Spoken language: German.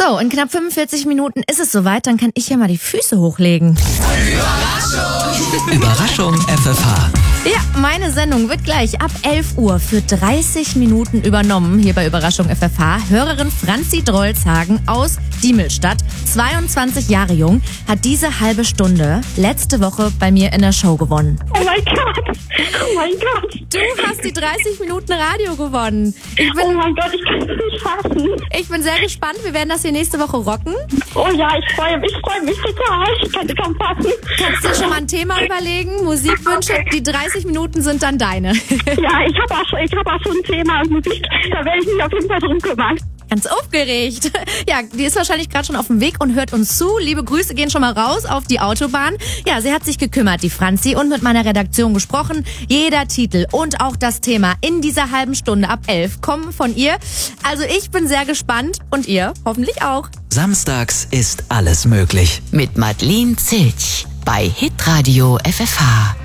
So, in knapp 45 Minuten ist es soweit, dann kann ich ja mal die Füße hochlegen. Überraschung FFH. Ja, meine Sendung wird gleich ab 11 Uhr für 30 Minuten übernommen, hier bei Überraschung FFH. Hörerin Franzi Drolzhagen aus Diemelstadt, 22 Jahre jung, hat diese halbe Stunde letzte Woche bei mir in der Show gewonnen. Oh mein Gott, oh mein Gott. Du hast die 30 Minuten Radio gewonnen. Oh mein Gott, ich kann es nicht fassen. Ich bin sehr gespannt, wir werden das hier nächste Woche rocken. Oh ja, ich freue mich total. Ich kann es kaum fassen. Kannst dir schon mal ein Thema überlegen, Musikwünsche, die 30 Minuten sind dann deine. Ja, ich habe auch schon ein Thema und Musik, da werde ich mich auf jeden Fall drum kümmern. Ganz aufgeregt. Ja, die ist wahrscheinlich gerade schon auf dem Weg und hört uns zu. Liebe Grüße gehen schon mal raus auf die Autobahn. Ja, sie hat sich gekümmert, die Franzi, und mit meiner Redaktion gesprochen. Jeder Titel und auch das Thema in dieser halben Stunde ab 11 kommen von ihr. Also ich bin sehr gespannt und ihr hoffentlich auch. Samstags ist alles möglich. Mit Madeleine Zilch bei Hitradio FFH.